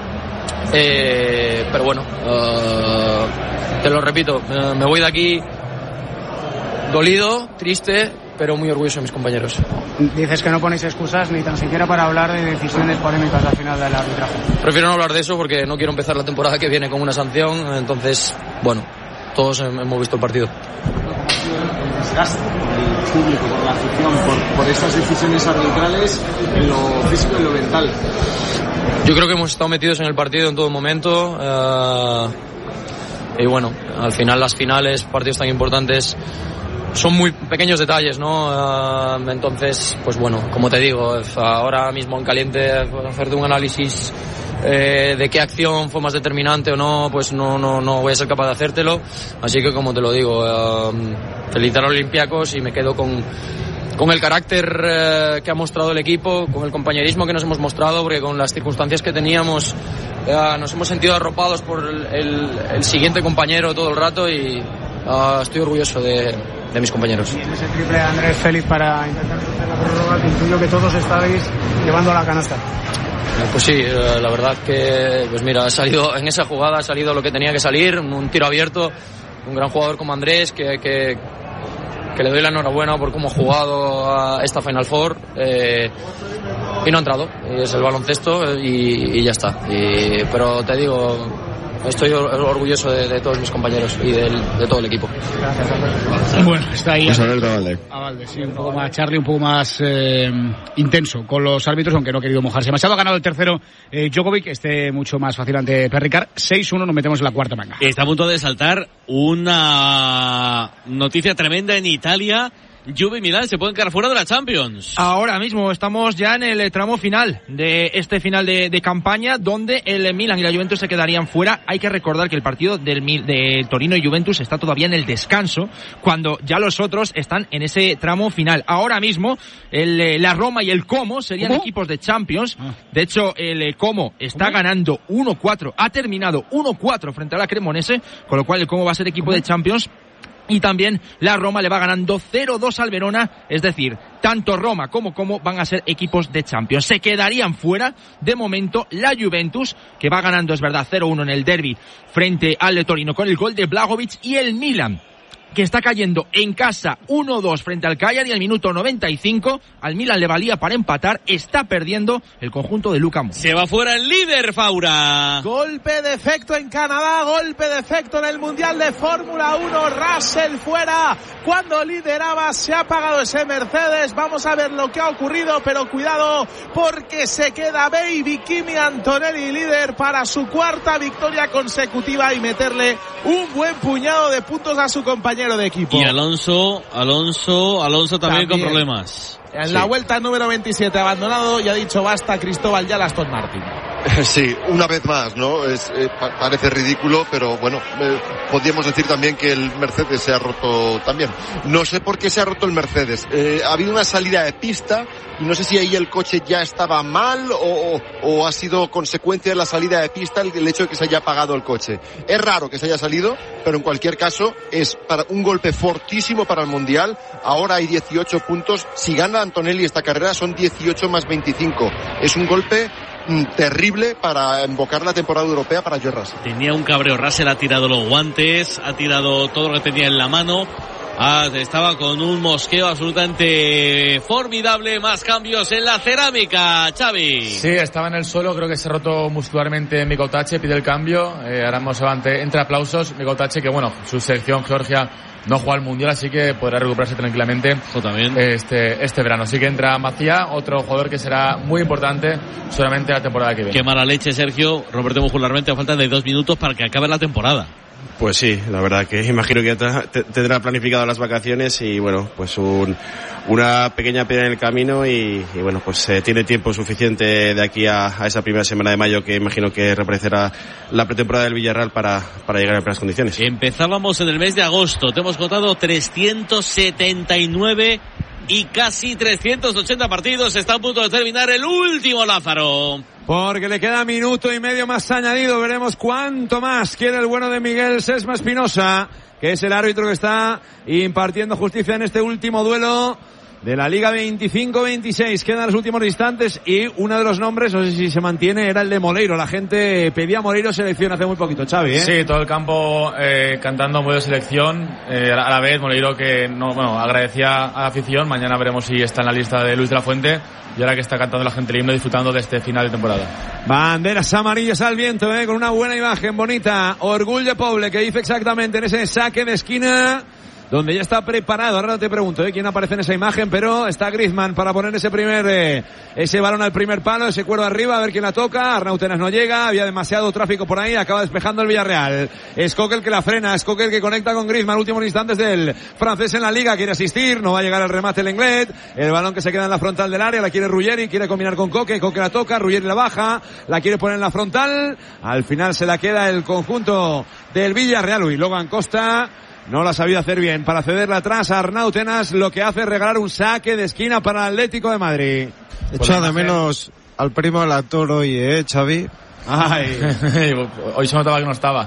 [SPEAKER 19] Eh, pero bueno, uh, te lo repito, uh, me voy de aquí dolido, triste, pero muy orgulloso de mis compañeros.
[SPEAKER 18] Dices que no ponéis excusas ni tan siquiera para hablar de decisiones polémicas al final del arbitraje.
[SPEAKER 19] Prefiero no hablar de eso porque no quiero empezar la temporada que viene con una sanción, entonces, bueno, todos hemos visto el partido.
[SPEAKER 2] El desgaste del público, por la afición, por, por estas decisiones arbitrales, en lo físico y en lo mental.
[SPEAKER 19] Yo creo que hemos estado metidos en el partido en todo momento uh, y bueno, al final las finales, partidos tan importantes, son muy pequeños detalles, ¿no? Uh, entonces, pues bueno, como te digo, ahora mismo en caliente hacerte un análisis eh, de qué acción fue más determinante o no, pues no, no, no voy a ser capaz de hacértelo. Así que como te lo digo, uh, felicitar a Olympiacos y me quedo con con el carácter eh, que ha mostrado el equipo, con el compañerismo que nos hemos mostrado, porque con las circunstancias que teníamos eh, nos hemos sentido arropados por el, el, el siguiente compañero todo el rato y uh, estoy orgulloso de, de mis compañeros.
[SPEAKER 18] Y en ese triple de Andrés Félix para intentar hacer la prórroga, que intuyo que todos estáis llevando a la canasta.
[SPEAKER 19] Pues sí, la verdad que, pues mira, ha salido en esa jugada, ha salido lo que tenía que salir, un tiro abierto, un gran jugador como Andrés que, que que le doy la enhorabuena por cómo ha jugado a esta Final Four eh, y no ha entrado, y es el baloncesto y, y ya está, y, pero te digo, estoy orgulloso de, de todos mis compañeros y de, de todo el equipo.
[SPEAKER 14] Gracias. Bueno, está ahí
[SPEAKER 15] pues a ver, a Valde.
[SPEAKER 14] A Valde, sí, un poco más Charlie, un poco más eh, intenso con los árbitros, aunque no ha querido mojarse demasiado. Ha ganado el tercero eh, Djokovic, este mucho más fácil ante Perricard. seis uno, nos metemos en la cuarta manga.
[SPEAKER 1] Está a punto de saltar una noticia tremenda en Italia. Juve y Milán se pueden quedar fuera de la Champions.
[SPEAKER 8] Ahora mismo estamos ya en el tramo final de este final de, de campaña, donde el Milan y la Juventus se quedarían fuera. Hay que recordar que el partido del de Torino y Juventus está todavía en el descanso, cuando ya los otros están en ese tramo final. Ahora mismo el, la Roma y el Como serían ¿Cómo? equipos de Champions. De hecho, el Como está ¿Cómo? ganando uno cuatro, ha terminado uno cuatro frente a la Cremonese, con lo cual el Como va a ser equipo ¿Cómo? de Champions. Y también la Roma le va ganando cero dos al Verona, es decir, tanto Roma como Como van a ser equipos de Champions. Se quedarían fuera, de momento, la Juventus, que va ganando, es verdad, cero uno en el derbi frente al Torino con el gol de Blagovic, y el Milan, que está cayendo en casa uno dos frente al Cagliari al minuto noventa y cinco. Al Milan le valía para empatar, está perdiendo el conjunto de Luka Modric.
[SPEAKER 1] Se va fuera el líder, Faura.
[SPEAKER 2] Golpe de efecto en Canadá, golpe de efecto en el Mundial de Fórmula uno. Russell fuera cuando lideraba, se ha apagado ese Mercedes. Vamos a ver lo que ha ocurrido, pero cuidado porque se queda Baby Kimi Antonelli líder para su cuarta victoria consecutiva y meterle un buen puñado de puntos a su compañero de equipo.
[SPEAKER 1] Y Alonso, Alonso, Alonso también, también. con problemas.
[SPEAKER 2] En sí. la vuelta número veintisiete abandonado y ha dicho basta Cristóbal ya Aston Martin.
[SPEAKER 16] Sí, una vez más, ¿no? Es, eh, pa- parece ridículo, pero bueno, eh, podríamos decir también que el Mercedes se ha roto también. No sé por qué se ha roto el Mercedes. Eh, ha habido una salida de pista y no sé si ahí el coche ya estaba mal o, o, o ha sido consecuencia de la salida de pista el, el hecho de que se haya apagado el coche. Es raro que se haya salido, pero en cualquier caso es para un golpe fortísimo para el Mundial. Ahora hay dieciocho puntos. Si gana Antonelli esta carrera son dieciocho más veinticinco. Es un golpe mm, terrible para invocar la temporada europea para George Russell.
[SPEAKER 1] Tenía un cabreo, Russell ha tirado los guantes, ha tirado todo lo que tenía en la mano. Ah, estaba con un mosqueo absolutamente formidable. Más cambios en la cerámica, Xavi.
[SPEAKER 6] Sí, estaba en el suelo, creo que se ha roto muscularmente Mikko Tache, pide el cambio. Eh, ahora hemos avante, entre aplausos, Mikko Tache, que bueno, su selección Georgia no juega al Mundial, así que podrá recuperarse tranquilamente
[SPEAKER 1] también.
[SPEAKER 6] este este verano. Así que entra Macía, otro jugador que será muy importante solamente la temporada que viene.
[SPEAKER 1] Qué mala leche, Sergio. Roberto muscularmente a falta de dos minutos para que acabe la temporada.
[SPEAKER 3] Pues sí, la verdad que imagino que tendrá planificado las vacaciones y bueno, pues un, una pequeña piedra en el camino y, y bueno, pues eh, tiene tiempo suficiente de aquí a, a esa primera semana de mayo que imagino que reaparecerá la pretemporada del Villarreal para, para llegar en plenas condiciones.
[SPEAKER 1] Empezábamos en el mes de agosto, te hemos contado trescientos setenta y nueve y casi trescientos ochenta partidos. Está a punto de terminar el último, Lázaro.
[SPEAKER 5] Porque le queda minuto y medio más añadido. Veremos cuánto más quiere el bueno de Miguel Sesma Espinosa, que es el árbitro que está impartiendo justicia en este último duelo de la Liga veinticinco veintiséis. Quedan los últimos instantes y uno de los nombres, no sé si se mantiene, era el de Moleiro. La gente pedía Moleiro selección hace muy poquito, Xavi, ¿eh?
[SPEAKER 6] Sí, todo el campo eh, cantando Moleiro selección. Eh, a la vez Moleiro que no, bueno, agradecía a la afición. Mañana veremos si está en la lista de Luis de la Fuente. Y ahora que está cantando la gente el himno, disfrutando de este final de temporada.
[SPEAKER 5] Banderas amarillas al viento, eh, con una buena imagen bonita. Orgullo Poble, que dice exactamente en ese saque de esquina, donde ya está preparado. Ahora no te pregunto, ¿eh? quién aparece en esa imagen, pero está Griezmann para poner ese primer, eh, ese balón al primer palo, ese cuero arriba, a ver quién la toca. Arnautenas no llega, había demasiado tráfico por ahí, acaba despejando el Villarreal. Es Coque el que la frena, es Coque el que conecta con Griezmann, últimos instantes del francés en la liga, quiere asistir, no va a llegar el remate el Lenglet, el balón que se queda en la frontal del área, la quiere Ruggeri, quiere combinar con Coque, Coque la toca, Ruggeri la baja, la quiere poner en la frontal, al final se la queda el conjunto del Villarreal. Uy, Logan Costa no la ha sabido hacer bien para cederla atrás a Arnautenas, lo que hace es regalar un saque de esquina para el Atlético de Madrid.
[SPEAKER 4] Echa de menos al primo del actor hoy, ¿eh, Xavi?
[SPEAKER 6] Ay, hoy se notaba que no estaba.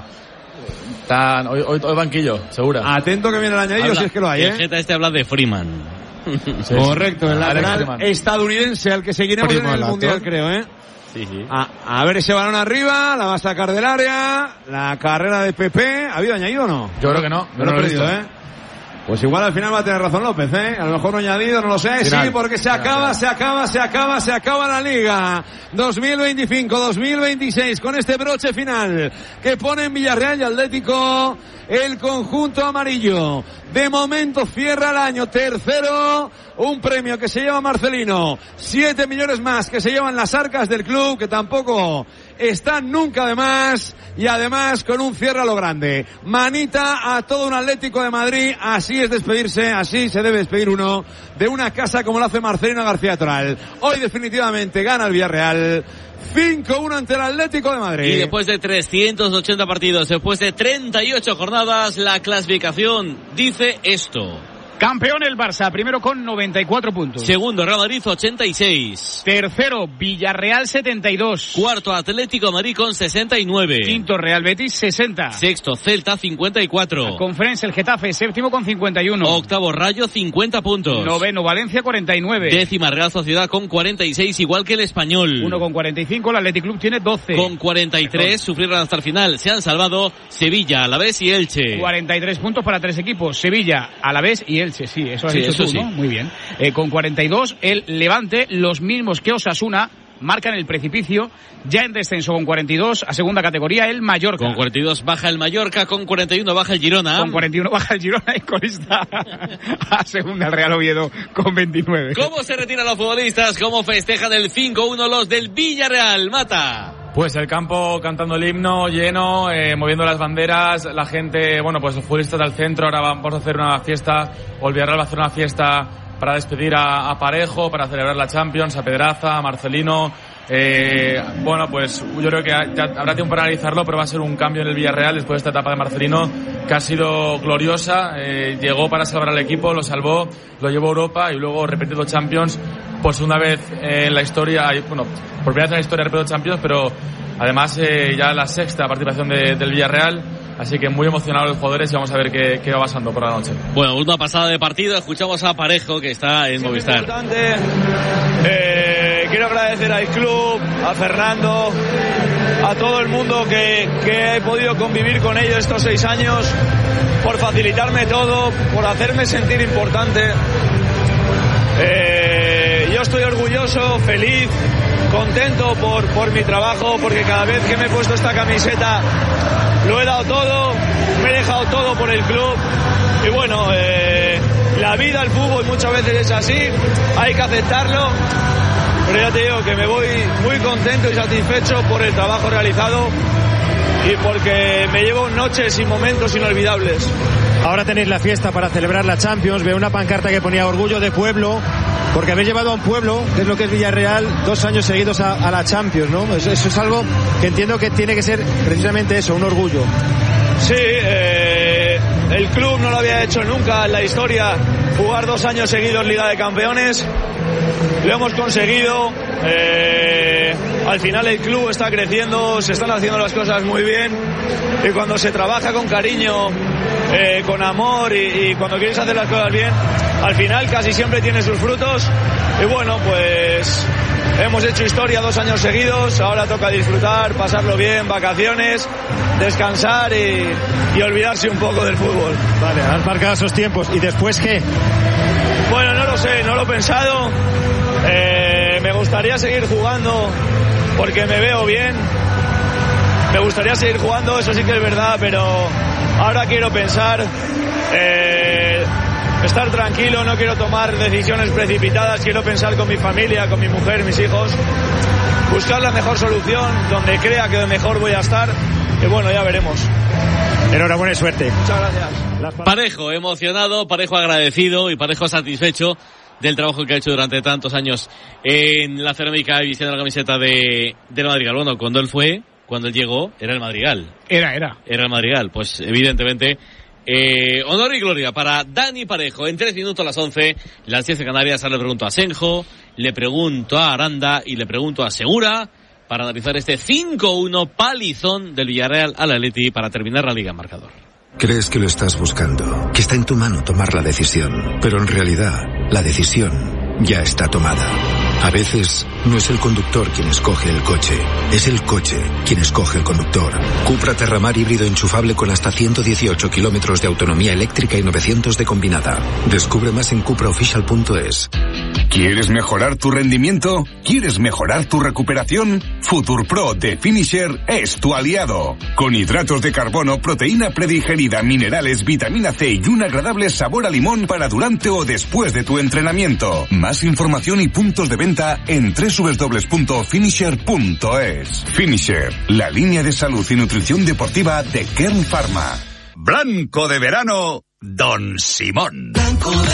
[SPEAKER 6] Tan, hoy, hoy, hoy banquillo, seguro.
[SPEAKER 5] Atento que viene el añadido, si es que lo hay, ¿eh?
[SPEAKER 1] El Geta este habla de Freeman.
[SPEAKER 5] Sí, correcto, el lateral estadounidense al que seguiremos primo en el Mundial, creo, ¿eh?
[SPEAKER 1] Sí, sí.
[SPEAKER 5] A, a ver ese balón arriba, la va a sacar del área, la carrera de Pepe. ¿Ha habido añadido o no?
[SPEAKER 6] Yo creo que no.
[SPEAKER 5] No, no lo he perdido, ¿eh? Pues igual al final va a tener razón López, ¿eh? A lo mejor no añadido, no lo sé. Final. Sí, porque se acaba, se acaba, se acaba, se acaba la Liga dos mil veinticinco dos mil veintiséis con este broche final que pone en Villarreal y Atlético el conjunto amarillo. De momento cierra el año tercero, un premio que se lleva Marcelino, siete millones más que se llevan las arcas del club, que tampoco están nunca de más, y además con un cierre a lo grande. Manita a todo un Atlético de Madrid, así es despedirse, así se debe despedir uno de una casa como lo hace Marcelino García Toral. Hoy definitivamente gana el Villarreal cinco uno ante el Atlético de Madrid.
[SPEAKER 1] Y después de trescientos ochenta partidos, después de treinta y ocho jornadas, la clasificación dice esto.
[SPEAKER 14] Campeón el Barça, primero con noventa y cuatro puntos.
[SPEAKER 1] Segundo, Real Madrid, ochenta y seis.
[SPEAKER 14] Tercero, Villarreal, setenta y dos.
[SPEAKER 1] Cuarto, Atlético de Madrid con sesenta y nueve.
[SPEAKER 14] Quinto, Real Betis, sesenta.
[SPEAKER 1] Sexto, Celta, cincuenta y cuatro.
[SPEAKER 14] La Conferencia, el Getafe, séptimo con cincuenta y uno.
[SPEAKER 1] Octavo, Rayo, cincuenta puntos.
[SPEAKER 14] Noveno, Valencia, cuarenta y nueve.
[SPEAKER 1] Décima, Real Sociedad con cuarenta y seis, igual que el Español.
[SPEAKER 14] Uno con cuarenta y cinco, el Athletic Club tiene doce.
[SPEAKER 1] Con cuarenta y tres, sufrieron hasta el final. Se han salvado Sevilla, Alavés y Elche.
[SPEAKER 14] cuarenta y tres puntos para tres equipos, Sevilla, Alavés y Elche, sí, eso
[SPEAKER 1] sí.
[SPEAKER 14] Eso
[SPEAKER 1] tú,
[SPEAKER 14] sí. ¿no? Muy bien. Eh, con cuarenta y dos, el Levante, los mismos que Osasuna, marcan el precipicio. Ya en descenso con cuarenta y dos, a segunda categoría, el Mallorca.
[SPEAKER 1] Con cuarenta y dos baja el Mallorca, con cuarenta y uno baja el Girona.
[SPEAKER 14] Con cuarenta y uno baja el Girona y colista a segunda el Real Oviedo con veintinueve.
[SPEAKER 1] ¿Cómo se retiran los futbolistas? ¿Cómo festejan el cinco uno los del Villarreal? Mata.
[SPEAKER 6] Pues el campo cantando el himno lleno, eh, moviendo las banderas, la gente, bueno, pues los futbolistas del centro, ahora vamos a hacer una fiesta, o el Villarreal va a hacer una fiesta para despedir a, a Parejo, para celebrar la Champions, a Pedraza, a Marcelino. Eh, bueno, pues yo creo que ya habrá tiempo para analizarlo, pero va a ser un cambio en el Villarreal después de esta etapa de Marcelino, que ha sido gloriosa. Eh, llegó para salvar al equipo, lo salvó, lo llevó a Europa y luego repetido Champions por segunda vez en la historia, bueno, por primera vez en la historia repetido Champions, pero además eh, ya la sexta participación de, del Villarreal. Así que muy emocionados los jugadores y vamos a ver qué, qué va pasando por la noche.
[SPEAKER 1] Bueno, una pasada de partido. Escuchamos a Parejo, que está en Movistar.
[SPEAKER 20] Eh,
[SPEAKER 5] Eh, quiero agradecer al club, a Fernando, a todo el mundo que, que he podido convivir con ellos estos seis años, por facilitarme todo, por hacerme sentir importante. Eh, yo estoy orgulloso, feliz, contento por, por mi trabajo, porque cada vez que me he puesto esta camiseta lo he dado todo, me he dejado todo por el club. Y bueno, eh, la vida, el fútbol muchas veces es así, hay que aceptarlo. Pero ya te digo que me voy muy contento y satisfecho por el trabajo realizado y porque me llevo noches y momentos inolvidables.
[SPEAKER 20] Ahora tenéis la fiesta para celebrar la Champions. Veo una pancarta que ponía orgullo de pueblo, porque habéis llevado a un pueblo, que es lo que es Villarreal, dos años seguidos a, a la Champions, ¿no? Eso, eso es algo que entiendo que tiene que ser precisamente eso, un orgullo.
[SPEAKER 5] Sí, eh, el club no lo había hecho nunca en la historia, jugar dos años seguidos Liga de Campeones. Lo hemos conseguido. Eh, al final el club está creciendo, se están haciendo las cosas muy bien, y cuando se trabaja con cariño, eh, con amor y, y cuando quieres hacer las cosas bien, al final casi siempre tiene sus frutos. Y bueno, pues hemos hecho historia dos años seguidos, ahora toca disfrutar, pasarlo bien, vacaciones, descansar y, y olvidarse un poco del fútbol.
[SPEAKER 20] Vale, has marcado esos tiempos. ¿Y después qué?
[SPEAKER 5] Bueno, no lo sé, no lo he pensado. Eh, me gustaría seguir jugando porque me veo bien. Me gustaría seguir jugando, eso sí que es verdad, pero ahora quiero pensar, eh, estar tranquilo, no quiero tomar decisiones precipitadas, quiero pensar con mi familia, con mi mujer, mis hijos, buscar la mejor solución, donde crea que mejor voy a estar, y bueno, ya veremos.
[SPEAKER 20] Enhorabuena y suerte.
[SPEAKER 5] Muchas gracias.
[SPEAKER 1] Parejo emocionado, Parejo agradecido y Parejo satisfecho del trabajo que ha hecho durante tantos años en la cerámica y vistiendo la camiseta de, del Madrigal. Bueno, cuando él fue, cuando él llegó, era el Madrigal.
[SPEAKER 14] Era, era.
[SPEAKER 1] Era el Madrigal. Pues evidentemente, eh, honor y gloria para Dani Parejo. En tres minutos a las once, las diez de Canarias. Ahora le pregunto a Senjo, le pregunto a Aranda y le pregunto a Segura para analizar este cinco uno palizón del Villarreal al Atleti para terminar la Liga en marcador.
[SPEAKER 9] Crees que lo estás buscando, que está en tu mano tomar la decisión, pero en realidad la decisión ya está tomada. A veces no es el conductor quien escoge el coche, es el coche quien escoge el conductor. Cupra Terramar híbrido enchufable con hasta ciento dieciocho kilómetros de autonomía eléctrica y novecientos de combinada. Descubre más en cupra official punto es.
[SPEAKER 21] ¿Quieres mejorar tu rendimiento? ¿Quieres mejorar tu recuperación? FuturPro de Finisher es tu aliado. Con hidratos de carbono, proteína predigerida, minerales, vitamina C y un agradable sabor a limón para durante o después de tu entrenamiento. Más información y puntos de venta en doble u doble u doble u punto finisher punto es. Finisher, la línea de salud y nutrición deportiva de Kern Pharma.
[SPEAKER 22] Blanco de verano, Don Simón.
[SPEAKER 23] Blanco de